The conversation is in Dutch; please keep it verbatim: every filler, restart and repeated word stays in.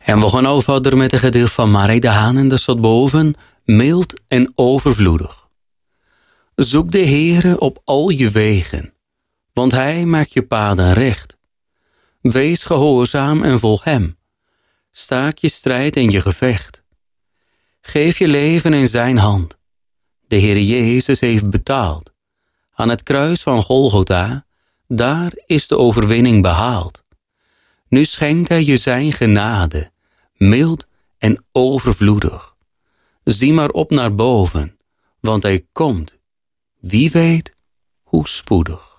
En we gaan nou verder met het gedicht van Marij de Haan en dat staat boven, mild en overvloedig. Zoek de Heere op al je wegen, want hij maakt je paden recht. Wees gehoorzaam en volg hem. Staak je strijd en je gevecht. Geef je leven in zijn hand. De Heer Jezus heeft betaald. Aan het kruis van Golgotha, daar is de overwinning behaald. Nu schenkt hij je zijn genade, mild en overvloedig. Zie maar op naar boven, want hij komt, wie weet hoe spoedig.